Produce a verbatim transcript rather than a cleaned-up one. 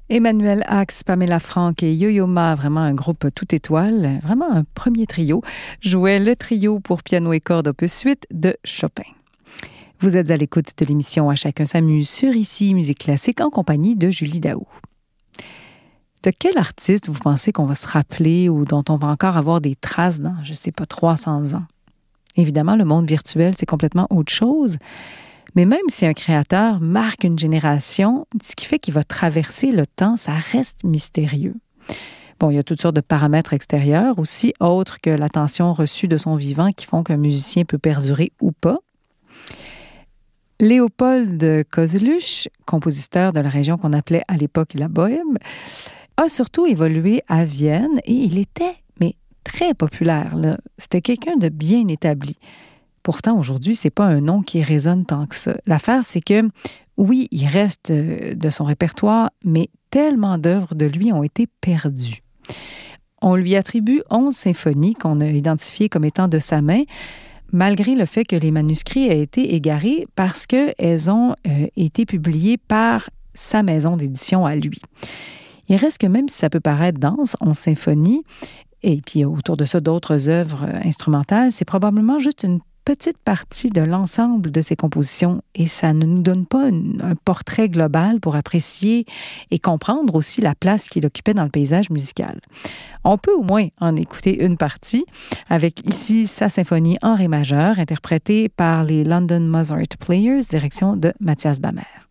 Emmanuel Ax, Pamela Frank et Yo-Yo Ma, vraiment un groupe tout étoile, vraiment un premier trio, jouaient le trio pour piano et cordes opus huit de Chopin. Vous êtes à l'écoute de l'émission À chacun s'amuse sur Ici Musique classique en compagnie de Julie Daou. De quel artiste vous pensez qu'on va se rappeler ou dont on va encore avoir des traces dans, je ne sais pas, trois cents ans? Évidemment, le monde virtuel, c'est complètement autre chose. Mais même si un créateur marque une génération, ce qui fait qu'il va traverser le temps, ça reste mystérieux. Bon, il y a toutes sortes de paramètres extérieurs aussi, autres que l'attention reçue de son vivant, qui font qu'un musicien peut perdurer ou pas. Léopold Kozeluch, compositeur de la région qu'on appelait à l'époque la Bohème, a surtout évolué à Vienne et il était, mais très populaire, là. C'était quelqu'un de bien établi. Pourtant, aujourd'hui, c'est pas un nom qui résonne tant que ça. L'affaire, c'est que, oui, il reste de son répertoire, mais tellement d'œuvres de lui ont été perdues. On lui attribue onze symphonies qu'on a identifiées comme étant de sa main, malgré le fait que les manuscrits aient été égarés parce qu'elles ont euh, été publiées par sa maison d'édition à lui. Il reste que même si ça peut paraître dense, onze symphonies, et puis autour de ça d'autres œuvres instrumentales, c'est probablement juste une petite partie de l'ensemble de ses compositions et ça ne nous donne pas une, un portrait global pour apprécier et comprendre aussi la place qu'il occupait dans le paysage musical. On peut au moins en écouter une partie avec ici sa symphonie en ré majeur interprétée par les London Mozart Players, direction de Mathias Bamer.